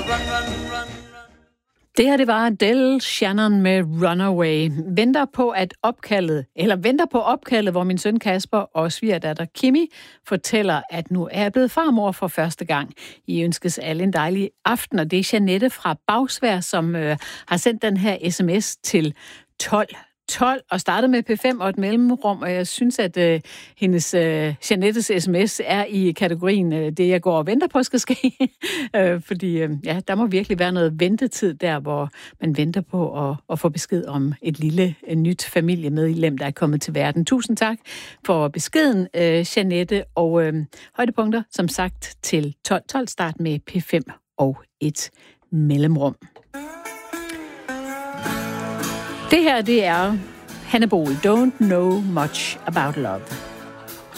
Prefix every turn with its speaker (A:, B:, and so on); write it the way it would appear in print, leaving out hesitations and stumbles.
A: Det her, det var Del Shannon med Runaway. Venter på opkaldet, hvor min søn Kasper og svigerdatter Kimi fortæller, at nu er jeg blevet farmor for første gang. I ønskes alle en dejlig aften, og det er Jeanette fra Bagsværd, som har sendt den her sms til 12 og startet med P5 og et mellemrum, og jeg synes, at Jeanettes sms er i kategorien det, jeg går og venter på, skal ske. Fordi der må virkelig være noget ventetid der, hvor man venter på at få besked om et lille nyt familiemedlem, der er kommet til verden. Tusind tak for beskeden, Jeanette, og højdepunkter, som sagt, til 12 start med P5 og et mellemrum. Det her, det er Hannah Bol, Don't Know Much About Love.